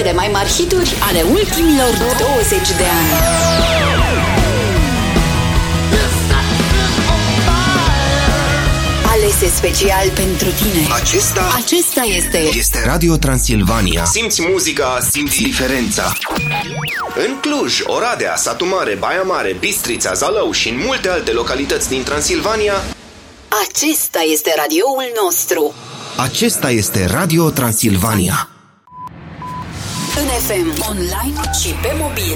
cele mai mari hituri ale ultimilor 20 de ani. Alese special pentru tine. Acesta este Radio Transilvania. Simți muzica, simți diferența. În Cluj, Oradea, Satu Mare, Baia Mare, Bistrița, Zalău și în multe alte localități din Transilvania, acesta este radioul nostru. Acesta este Radio Transilvania. În FM, online și pe mobil.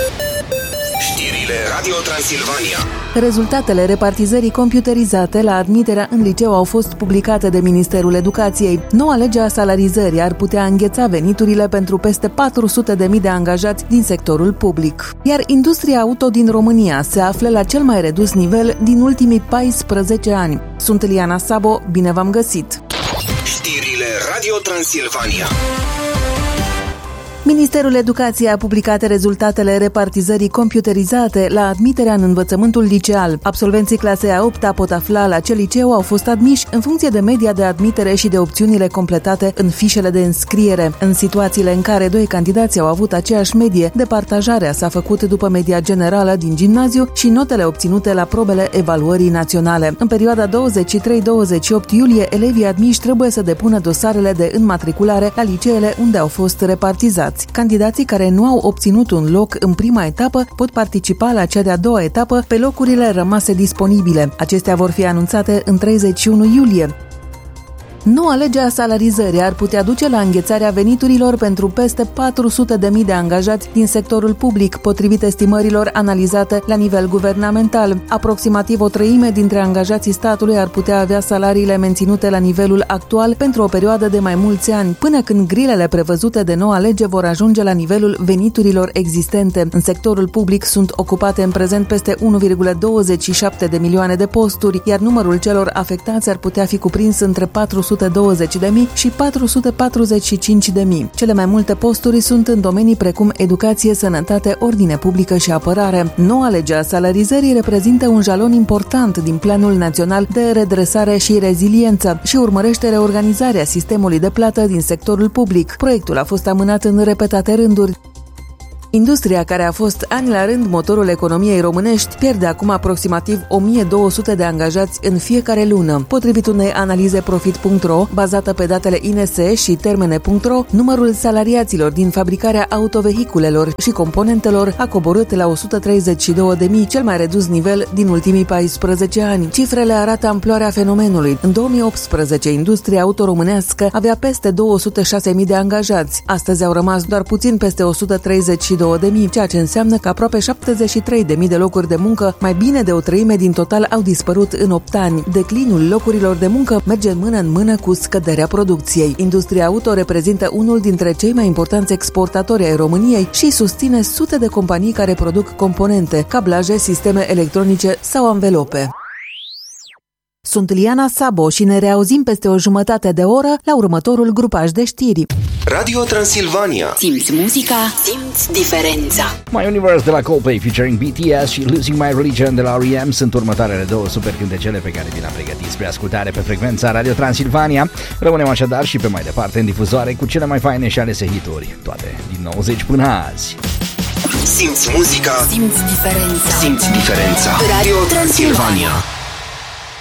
Știrile Radio Transilvania. Rezultatele repartizării computerizate la admiterea în liceu au fost publicate de Ministerul Educației. Noua lege a salarizării ar putea îngheța veniturile pentru peste 400.000 de angajați din sectorul public. Iar industria auto din România se află la cel mai redus nivel din ultimii 14 ani. Sunt Liana Sabo, bine v-am găsit! Știrile Radio Transilvania. Ministerul Educației a publicat rezultatele repartizării computerizate la admiterea în învățământul liceal. Absolvenții clasei a 8-a pot afla la ce liceu au fost admiși în funcție de media de admitere și de opțiunile completate în fișele de înscriere. În situațiile în care doi candidați au avut aceeași medie, departajarea s-a făcut după media generală din gimnaziu și notele obținute la probele evaluării naționale. În perioada 23-28 iulie, elevii admiși trebuie să depună dosarele de înmatriculare la liceele unde au fost repartizați. Candidații care nu au obținut un loc în prima etapă pot participa la cea de-a doua etapă pe locurile rămase disponibile. Acestea vor fi anunțate în 31 iulie. Noua lege a salarizării ar putea duce la înghețarea veniturilor pentru peste 400.000 de angajați din sectorul public, potrivit estimărilor analizate la nivel guvernamental. Aproximativ o treime dintre angajații statului ar putea avea salariile menținute la nivelul actual pentru o perioadă de mai mulți ani, până când grilele prevăzute de noua lege vor ajunge la nivelul veniturilor existente. În sectorul public sunt ocupate în prezent peste 1,27 de milioane de posturi, iar numărul celor afectați ar putea fi cuprins între 420.000 și 445.000. Cele mai multe posturi sunt în domenii precum educație, sănătate, ordine publică și apărare. Noua lege a salarizării reprezintă un jalon important din Planul Național de Redresare și Reziliență și urmărește reorganizarea sistemului de plată din sectorul public. Proiectul a fost amânat în repetate rânduri. Industria, care a fost ani la rând motorul economiei românești, pierde acum aproximativ 1200 de angajați în fiecare lună. Potrivit unei analize Profit.ro, bazată pe datele INS și Termene.ro, numărul salariaților din fabricarea autovehiculelor și componentelor a coborât la 132.000, cel mai redus nivel din ultimii 14 ani. Cifrele arată amploarea fenomenului. În 2018, industria autoromânească avea peste 206.000 de angajați. Astăzi au rămas doar puțin peste 132.000, ceea ce înseamnă că aproape 73.000 de locuri de muncă, mai bine de o treime din total, au dispărut în 8 ani. Declinul locurilor de muncă merge mână în mână cu scăderea producției. Industria auto reprezintă unul dintre cei mai importanți exportatori ai României și susține sute de companii care produc componente, cablaje, sisteme electronice sau anvelope. Sunt Liana Sabo și ne reauzim peste o jumătate de oră la următorul grupaj de știri. Radio Transilvania. Simți muzica, simți diferența. My Universe de la Coldplay featuring BTS și Losing My Religion de la R.E.M. sunt următoarele două super cântecele pe care vi le-am pregătit spre ascultare pe frecvența Radio Transilvania. Rămânem așadar și pe mai departe în difuzoare cu cele mai faine și alese hituri, toate din 90 până azi. Simți muzica, simți diferența. Simți diferența. Radio Transilvania.